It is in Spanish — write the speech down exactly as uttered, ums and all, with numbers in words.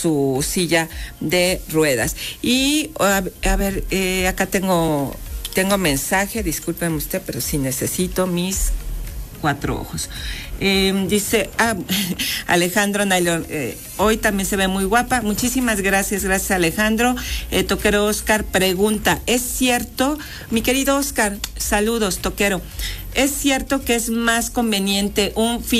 su silla de ruedas. Y a, a ver, eh, acá tengo, tengo mensaje, discúlpeme usted, pero sí necesito mis cuatro ojos. Eh, dice ah, Alejandro Nailon, eh, hoy también se ve muy guapa. Muchísimas gracias, gracias Alejandro. Eh, Toquero Oscar pregunta, ¿es cierto, mi querido Oscar, saludos Toquero, es cierto que es más conveniente un fin